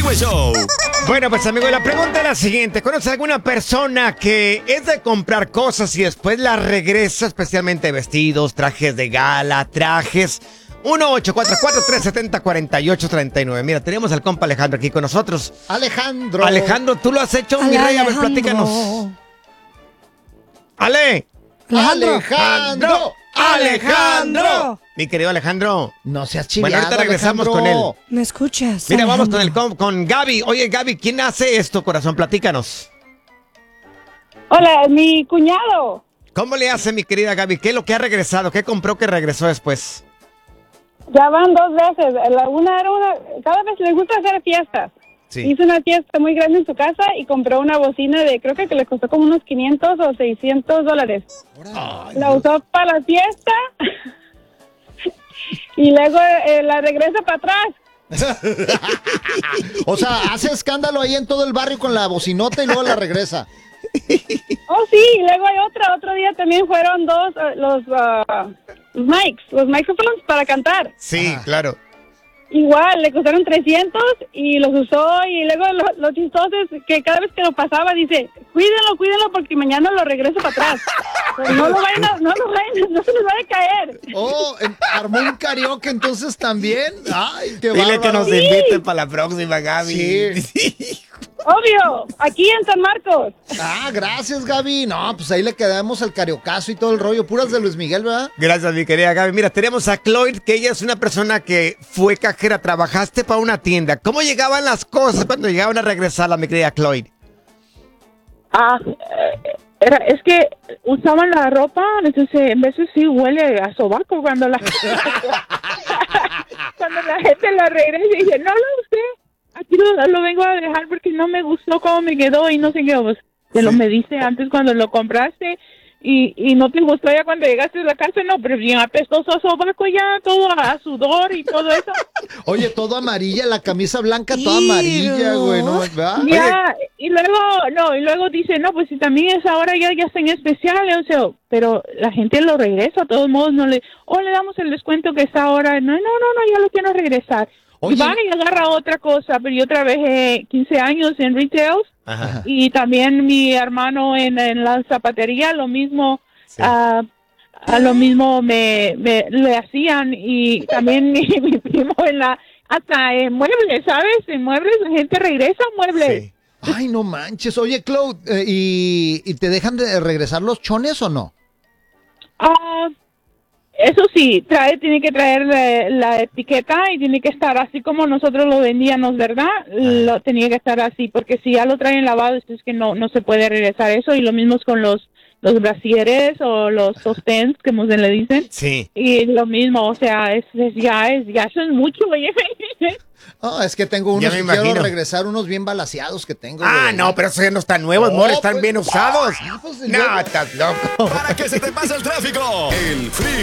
Show. Bueno, pues amigo, la pregunta es la siguiente. ¿Conoces alguna persona que es de comprar cosas y después las regresa, especialmente vestidos, trajes de gala, trajes? 1-844-370-4839. Mira, tenemos al compa Alejandro aquí con nosotros. Alejandro, ¿tú lo has hecho, mi rey? A ver, platícanos. ¡Alejandro! Mi querido Alejandro. No seas chiviado, Bueno, ahorita regresamos con él. ¿Me escuchas? Mira, vamos Alejandro? con Gaby. Oye, Gaby, ¿quién hace esto, corazón? Platícanos. Hola, mi cuñado. ¿Cómo le hace, mi querida Gaby? ¿Qué es lo que ha regresado? ¿Qué compró que regresó después? Ya van 2 veces. Cada vez le gusta hacer fiestas. Sí. Hizo una fiesta muy grande en su casa y compró una bocina creo que le costó como unos $500 o $600. La usó para la fiesta y luego la regresa para atrás. O sea, hace escándalo ahí en todo el barrio con la bocinota y luego la regresa. Oh, sí, y luego hay otro día también fueron los microphones para cantar. Sí, claro. Igual, le costaron 300 y los usó y luego lo chistoso es que cada vez que lo pasaba dice, cuídenlo porque mañana lo regreso para atrás. Pero no se les vaya a caer. Oh, armó un karaoke entonces también. Ay, qué Dile bárbaro. que nos invite para la próxima, Gaby. Sí. Obvio, aquí en San Marcos. Ah, gracias, Gaby. No, pues ahí le quedamos el cariocazo y todo el rollo. Puras de Luis Miguel, ¿verdad? Gracias, mi querida Gaby. Mira, tenemos a Chloe, que ella es una persona que fue cajera. Trabajaste para una tienda. ¿Cómo llegaban las cosas cuando llegaban a regresar, mi querida Chloe? Es que usaban la ropa, entonces en veces sí huele a sobaco cuando la gente la regresa y dice, no lo usé, aquí lo vengo a dejar porque no me gustó cómo me quedó y no sé qué, pues, te lo mediste antes cuando lo compraste y no te gustó ya cuando llegaste a la casa, no, pero bien apestoso a sobaco ya, todo a sudor y todo eso. Oye, todo amarilla, la camisa blanca toda amarilla, güey, ¿no? ¿Verdad? Ya, y luego dice, no, pues si también es ahora ya está en especial, o sea, pero la gente lo regresa, a todos modos le damos el descuento que está ahora, no, ya lo quiero regresar. Oye. Y va y agarra otra cosa, pero yo trabajé 15 años en retail. Ajá. Y también mi hermano en la zapatería, lo mismo, Sí. a lo mismo le hacían, y también mi primo hasta en muebles, ¿sabes? En muebles la gente regresa a muebles. Sí. Ay, no manches. Oye, Claude, ¿y te dejan de regresar los chones o no? Eso sí, tiene que traer la etiqueta y tiene que estar así como nosotros lo vendíamos, ¿verdad? Lo tenía que estar así, porque si ya lo traen lavado, es que no se puede regresar eso. Y lo mismo es con los brasieres o los sostenes, como se le dicen. Sí. Y lo mismo, o sea, ya eso es mucho, oye. Ah, es que tengo unos Ya me que quiero imagino. regresar, unos bien balaseados que tengo. Ah, güey. no, pero esos ya no están nuevos, No, amor, están pues, bien usados. pues, No, luego. estás loco. Para que se te pase el tráfico. El Free